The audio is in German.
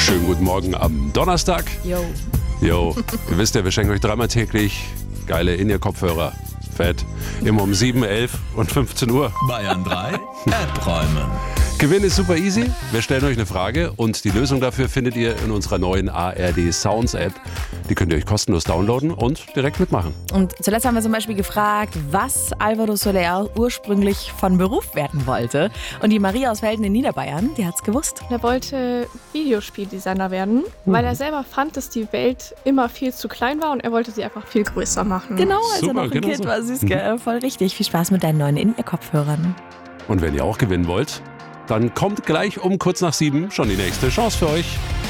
Schönen guten Morgen am Donnerstag. Jo, ihr wisst ja, wir schenken euch dreimal täglich geile In-Ear-Kopfhörer. Fett. Immer um 7, 11 und 15 Uhr. Bayern 3 App räumen. Gewinn ist super easy. Wir stellen euch eine Frage und die Lösung dafür findet ihr in unserer neuen ARD Sounds App. Die könnt ihr euch kostenlos downloaden und direkt mitmachen. Und zuletzt haben wir zum Beispiel gefragt, was Álvaro Soler ursprünglich von Beruf werden wollte. Und die Maria aus Velden in Niederbayern, die hat's gewusst. Er wollte Videospieldesigner werden, weil er selber fand, dass die Welt immer viel zu klein war und er wollte sie einfach viel größer machen. Genau, als Super, er noch ein genau Kind so. war, süß, gell? Voll richtig. Viel Spaß mit deinen neuen In-Ear-Kopfhörern. Und wenn ihr auch gewinnen wollt, dann kommt gleich um kurz nach 7 schon die nächste Chance für euch.